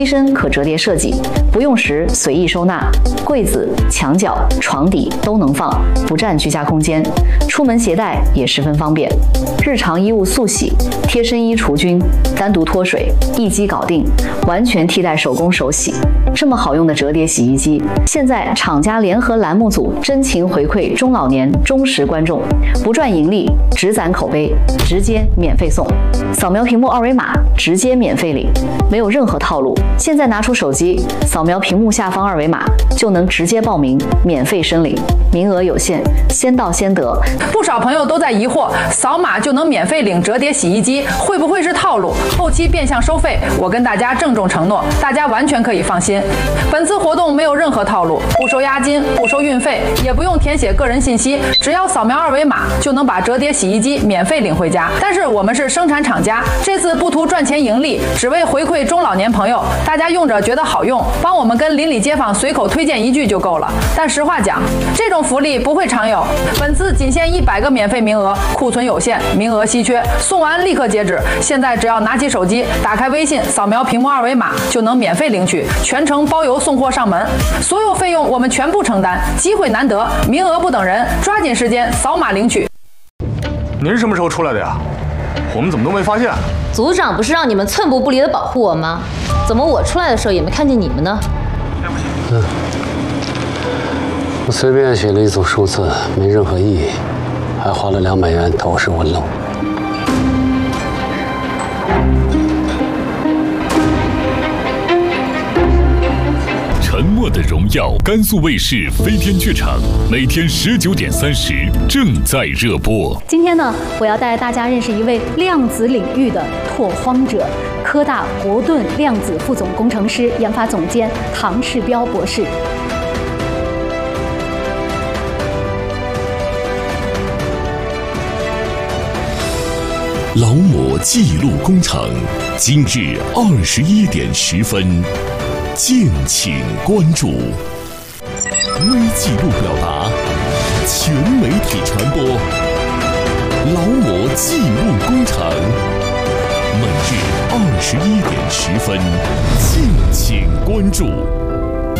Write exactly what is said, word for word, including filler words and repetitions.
机身可折叠设计，不用时随意收纳，柜子、墙角、床底都能放，不占居家空间。出门携带也十分方便。日常衣物速洗、贴身衣除菌、单独脱水，一机搞定，完全替代手工手洗。这么好用的折叠洗衣机，现在厂家联合栏目组真情回馈中老年忠实观众，不赚盈利，只攒口碑，直接免费送。扫描屏幕二维码，直接免费领，没有任何套路。现在拿出手机，扫描屏幕下方二维码，就能直接报名，免费申领，名额有限，先到先得。 不少朋友都在疑惑，扫码就能免费领折叠洗衣机，会不会是套路？后期变相收费？我跟大家郑重承诺，大家完全可以放心。本次活动没有任何套路，不收押金，不收运费，也不用填写个人信息，只要扫描二维码就能把折叠洗衣机免费领回家。但是我们是生产厂家，这次不图赚钱盈利，只为回馈中老年朋友，大家用着觉得好用，帮我们跟邻里街坊随口推荐一句就够了。但实话讲，这种福利不会常有，本次仅限一百个免费名额，库存有限，名额稀缺，送完立刻截止。现在只要拿起手机，打开微信，扫描屏幕二维码就能免费领取，全程包邮送货上门，所有费用我们全部承担。机会难得，名额不等人，抓紧时间扫码领取。 您什么时候出来的呀？我们怎么都没发现？ 组长不是让你们寸步不离的保护我吗？怎么我出来的时候也没看见你们呢？ 嗯，我随便写了一组数字，没任何意义，还花了两百元投石问路。 沉默的荣耀，甘肃卫视飞天剧场，每天十九点三十正在热播。 今天呢，我要带大家认识一位量子领域的拓荒者——科大国盾量子副总工程师、研发总监唐世彪博士。 劳模记录工程，今日二十一点十分。敬请关注。微记录表达，全媒体传播。劳模记录工程，每日二十一点十分，敬请关注。